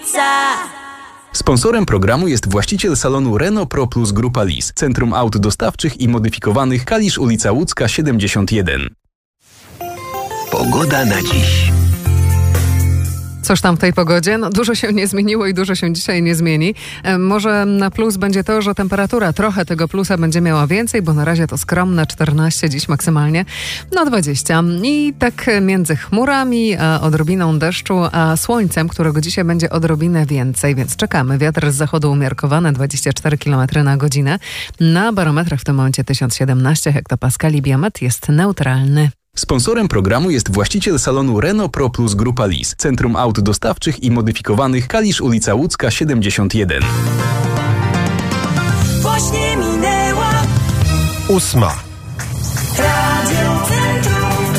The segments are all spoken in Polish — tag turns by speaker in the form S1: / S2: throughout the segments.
S1: ulica.
S2: Sponsorem programu jest właściciel salonu Renault Pro Plus Grupa Lis, Centrum Aut Dostawczych i Modyfikowanych, Kalisz, ulica Łódzka 71.
S3: Pogoda na dziś.
S4: Cóż tam w tej pogodzie? No, dużo się nie zmieniło i dużo się dzisiaj nie zmieni. Może na plus będzie to, że temperatura trochę tego plusa będzie miała więcej, bo na razie to skromne 14, dziś maksymalnie 20. I tak między chmurami, a odrobiną deszczu, a słońcem, którego dzisiaj będzie odrobinę więcej, więc czekamy. Wiatr z zachodu umiarkowany 24 km na godzinę. Na barometrach w tym momencie 1017 hektopaskali, biometr jest neutralny.
S2: Sponsorem programu jest właściciel salonu Renault Pro Plus Grupa Lis, Centrum Aut Dostawczych i Modyfikowanych, Kalisz, ulica Łódzka 71.
S1: Właśnie minęła
S5: 8.
S1: Radio Centrum.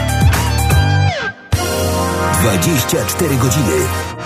S3: 24 godziny.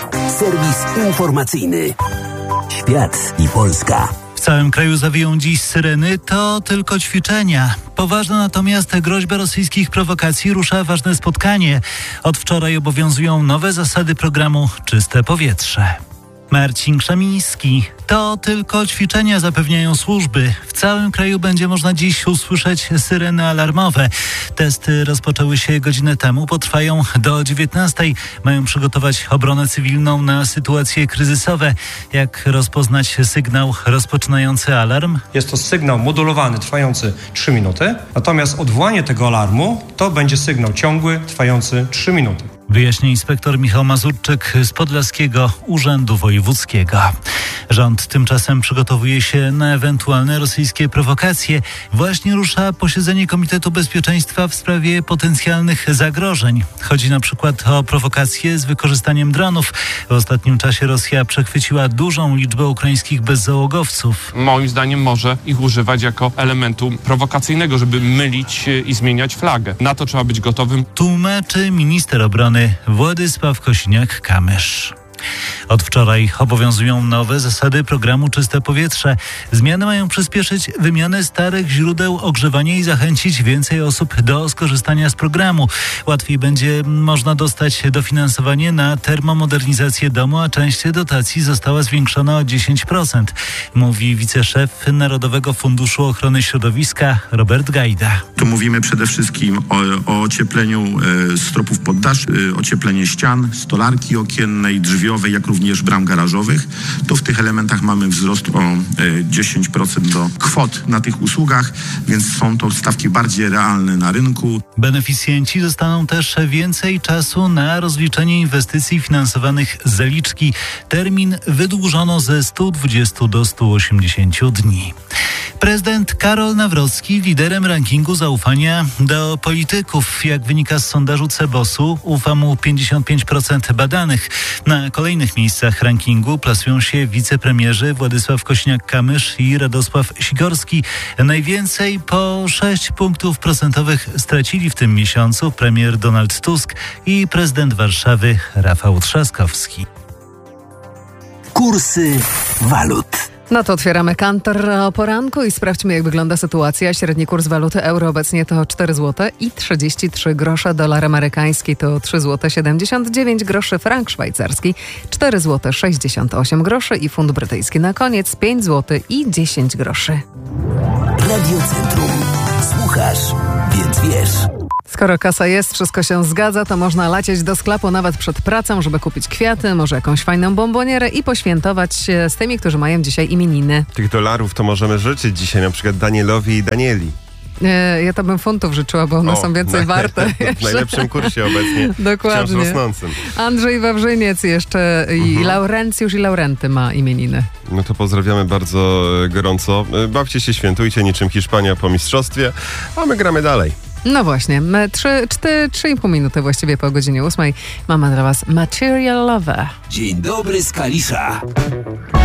S3: Serwis informacyjny. Świat i Polska.
S6: W całym kraju zawiją dziś syreny, to tylko ćwiczenia. Poważna natomiast groźba rosyjskich prowokacji rusza ważne spotkanie. Od wczoraj obowiązują nowe zasady programu Czyste Powietrze. Marcin Krzemiński. To tylko ćwiczenia, zapewniają służby. W całym kraju będzie można dziś usłyszeć syreny alarmowe. Testy rozpoczęły się godzinę temu, potrwają do 19. Mają przygotować obronę cywilną na sytuacje kryzysowe. Jak rozpoznać sygnał rozpoczynający alarm?
S7: Jest to sygnał modulowany, trwający 3 minuty. Natomiast odwołanie tego alarmu to będzie sygnał ciągły, trwający 3 minuty.
S6: Wyjaśnia inspektor Michał Mazurczyk z Podlaskiego Urzędu Wojewódzkiego. Rząd tymczasem przygotowuje się na ewentualne rosyjskie prowokacje. Właśnie rusza posiedzenie Komitetu Bezpieczeństwa w sprawie potencjalnych zagrożeń. Chodzi na przykład o prowokacje z wykorzystaniem dronów. W ostatnim czasie Rosja przechwyciła dużą liczbę ukraińskich bezzałogowców.
S8: Moim zdaniem może ich używać jako elementu prowokacyjnego, żeby mylić i zmieniać flagę. Na to trzeba być gotowym.
S6: Tłumaczy minister obrony Władysław Kosiniak-Kamysz. Od wczoraj obowiązują nowe zasady programu Czyste Powietrze. Zmiany mają przyspieszyć wymianę starych źródeł ogrzewania i zachęcić więcej osób do skorzystania z programu. Łatwiej będzie można dostać dofinansowanie na termomodernizację domu, a część dotacji została zwiększona o 10%, mówi wiceszef Narodowego Funduszu Ochrony Środowiska Robert Gajda.
S9: Tu mówimy przede wszystkim o ociepleniu stropów poddasz, ocieplenie ścian, stolarki okiennej, drzwiowej, jak również bram garażowych. To w tych elementach mamy wzrost o 10% do kwot na tych usługach, więc są to stawki bardziej realne na rynku.
S6: Beneficjenci dostaną też więcej czasu na rozliczenie inwestycji finansowanych z zaliczki. Termin wydłużono ze 120 do 180 dni. Prezydent Karol Nawrocki liderem rankingu zaufania do polityków. Jak wynika z sondażu CBOS-u, ufa mu 55% badanych. Na kolejnych miejscach rankingu plasują się wicepremierzy Władysław Kosiniak-Kamysz i Radosław Sikorski. Najwięcej, po 6 punktów procentowych, stracili w tym miesiącu premier Donald Tusk i prezydent Warszawy Rafał Trzaskowski.
S3: Kursy walut.
S4: No to otwieramy Kantor o poranku i sprawdźmy, jak wygląda sytuacja. Średni kurs waluty euro obecnie to 4 zł i 33 grosze. Dolar amerykański to 3 zł 79 groszy. Frank szwajcarski 4 zł 68 groszy i funt brytyjski na koniec 5 zł i 10 groszy.
S3: Radio Centrum. Słuchasz, więc wiesz.
S4: Skoro kasa jest, wszystko się zgadza, to można lecieć do sklepu nawet przed pracą, żeby kupić kwiaty, może jakąś fajną bombonierę i poświętować się z tymi, którzy mają dzisiaj imieniny.
S5: Tych dolarów to możemy życzyć dzisiaj na przykład Danielowi i Danieli.
S4: Ja to bym funtów życzyła, bo one są więcej warte.
S5: W najlepszym kursie obecnie.
S4: Dokładnie.
S5: Wciąż rosnącym.
S4: Andrzej Wawrzyniec jeszcze i Laurencjusz i Laurenty ma imieniny.
S5: No to pozdrawiamy bardzo gorąco. Bawcie się, świętujcie niczym Hiszpania po mistrzostwie, a my gramy dalej.
S4: No właśnie, 3,5 minuty właściwie po godzinie 8 mamy dla Was Material Lover.
S3: Dzień dobry z Kalisza.